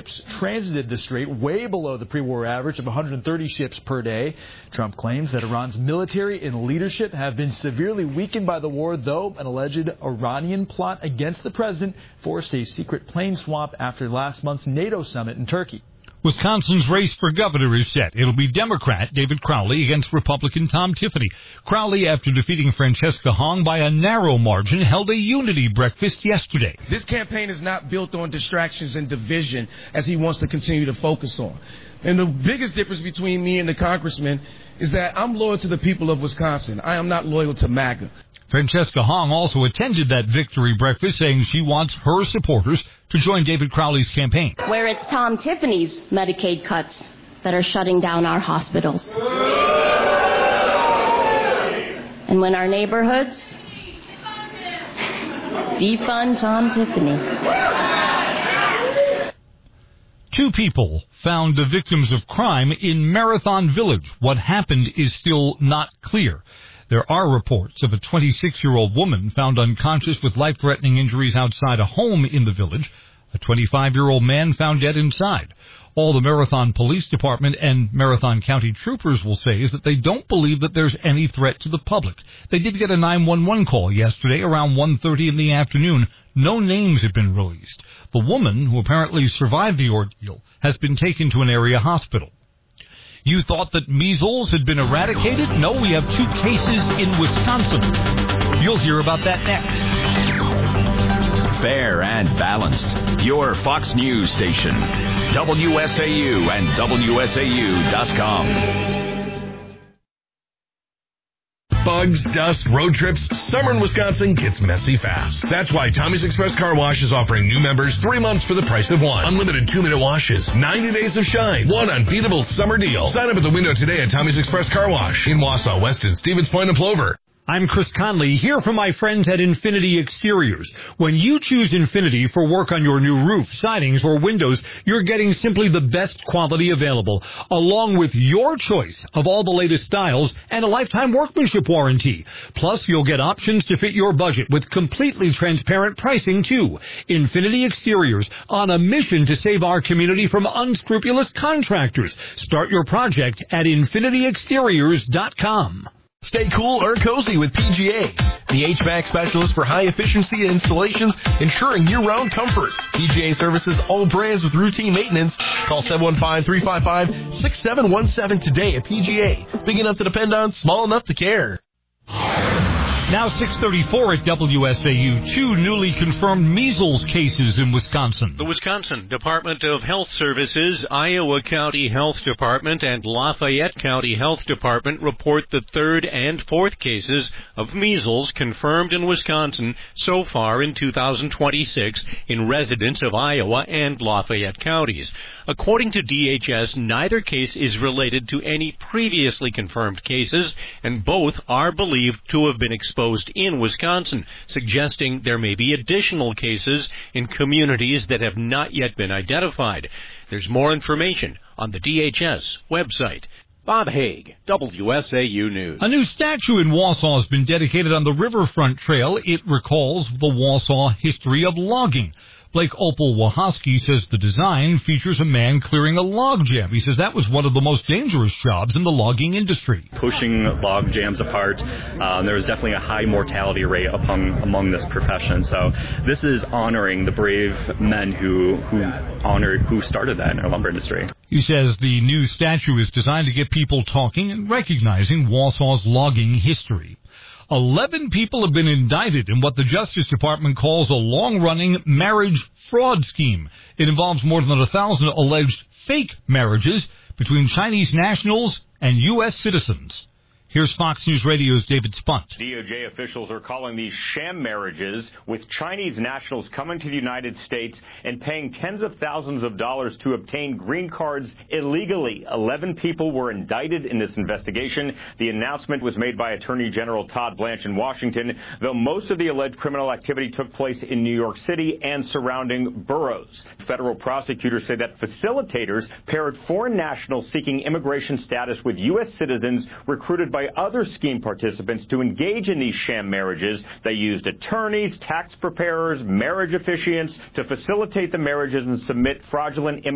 ships transited the strait, way below the pre-war average of 130 ships per day. Trump claims that Iran's military and leadership have been severely weakened by the war, though an alleged Iranian plot against the president forced a secret plane swap after last month's NATO summit in Turkey. Wisconsin's race for governor is set. It'll be Democrat David Crowley against Republican Tom Tiffany. Crowley, after defeating Francesca Hong by a narrow margin, held a unity breakfast yesterday. This campaign is not built on distractions and division, as he wants to continue to focus on. And the biggest difference between me and the congressman is that I'm loyal to the people of Wisconsin. I am not loyal to MAGA. Francesca Hong also attended that victory breakfast, saying she wants her supporters to join David Crowley's campaign. Where it's Tom Tiffany's Medicaid cuts that are shutting down our hospitals. And when our neighborhoods defund Tom Tiffany. 2 people found the victims of crime in Marathon Village. What happened is still not clear. There are reports of a 26-year-old woman found unconscious with life-threatening injuries outside a home in the village. A 25-year-old man found dead inside. All the Marathon Police Department and Marathon County troopers will say is that they don't believe that there's any threat to the public. They did get a 911 call yesterday around 1:30 in the afternoon. No names have been released. The woman, who apparently survived the ordeal, has been taken to an area hospital. You thought that measles had been eradicated? No, we have 2 cases in Wisconsin. You'll hear about that next. Fair and balanced. Your Fox News station. WSAU and WSAU.com. Bugs, dust, road trips, summer in Wisconsin gets messy fast. That's why Tommy's Express Car Wash is offering new members 3 months for the price of 1. Unlimited 2-minute washes, 90 days of shine, one unbeatable summer deal. Sign up at the window today at Tommy's Express Car Wash in Wausau, Weston, Stevens Point, and Plover. I'm Chris Conley, here from my friends at Infinity Exteriors. When you choose Infinity for work on your new roof, sidings, or windows, you're getting simply the best quality available, along with your choice of all the latest styles and a lifetime workmanship warranty. Plus, you'll get options to fit your budget with completely transparent pricing, too. Infinity Exteriors, on a mission to save our community from unscrupulous contractors. Start your project at infinityexteriors.com. Stay cool or cozy with PGA, the HVAC specialist for high-efficiency installations, ensuring year-round comfort. PGA services all brands with routine maintenance. Call 715-355-6717 today at PGA. Big enough to depend on, small enough to care. Now 6:34 at WSAU. 2 newly confirmed measles cases in Wisconsin. The Wisconsin Department of Health Services, Iowa County Health Department, and Lafayette County Health Department report the 3rd and 4th cases of measles confirmed in Wisconsin so far in 2026 in residents of Iowa and Lafayette counties. According to DHS, neither case is related to any previously confirmed cases, and both are believed to have been exposed in Wisconsin, suggesting there may be additional cases in communities that have not yet been identified. There's more information on the DHS website. Bob Haig, WSAU News. A new statue in Wausau has been dedicated on the Riverfront Trail. It recalls the Wausau history of logging. Blake Opel-Wachowski says the design features a man clearing a log jam. He says that was one of the most dangerous jobs in the logging industry. Pushing log jams apart, there was definitely a high mortality rate among this profession. So this is honoring the brave men who started that in our lumber industry. He says the new statue is designed to get people talking and recognizing Wausau's logging history. 11 people have been indicted in what the Justice Department calls a long-running marriage fraud scheme. It involves more than 1,000 alleged fake marriages between Chinese nationals and U.S. citizens. Here's Fox News Radio's David Spunt. DOJ officials are calling these sham marriages, with Chinese nationals coming to the United States and paying tens of thousands of dollars to obtain green cards illegally. 11 people were indicted in this investigation. The announcement was made by Attorney General Todd Blanche in Washington, though most of the alleged criminal activity took place in New York City and surrounding boroughs. Federal prosecutors say that facilitators paired foreign nationals seeking immigration status with U.S. citizens recruited by other scheme participants to engage in these sham marriages. They used attorneys, tax preparers, marriage officiants to facilitate the marriages and submit fraudulent